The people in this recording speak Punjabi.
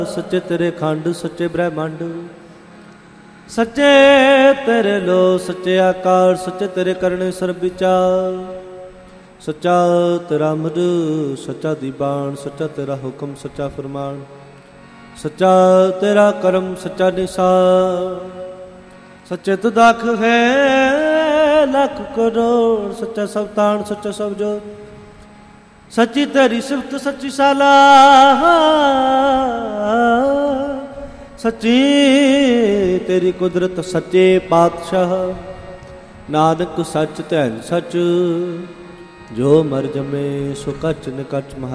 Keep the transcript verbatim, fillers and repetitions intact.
ਸੱਚੇ ਤੇਰੇ ਖੰਡ ਸੱਚੇ ਬ੍ਰਹਮੰਡ, ਸੱਚੇ ਤੇਰੇ ਲੋ ਸੱਚੇ ਆਕਾਰ, ਸੱਚੇ ਤੇਰੇ ਕਰਨੇ ਸਰਬ ਵਿਚਾਰ, ਸੱਚਾ ਤੇਰਾ ਅਮਰ, ਸੱਚਾ ਦੀਵਾਨ, ਸੱਚਾ ਤੇਰਾ ਹੁਕਮ, ਸੱਚਾ ਫਰਮਾਨ, ਸੱਚਾ ਤੇਰਾ ਕਰਮ, ਸੱਚਾ ਨਿਸਾਨ, ਸੱਚੇ ਤੁਧ ਆਖ ਹੈ ਲੱਖ ਕਰੋੜ, ਸੱਚਾ ਸਭ ਤਾਣ, ਸੱਚਾ ਸਭ ਜੋਤ, ਸੱਚੀ ਤੇਰੀ ਸਿਫਤ ਸੱਚੀ ਸਲਾਹ, ਸੱਚੀ ਤੇਰੀ ਕੁਦਰਤ, ਸੱਚੇ ਪਾਤਸ਼ਾਹ, ਨਾਨਕ ਸੱਚ ਧੈਨ ਸੱਚ, ਜੋ ਮਰ ਜਮੇ ਸੋ ਕਚ ਨ ਕਚ ਮਹਾ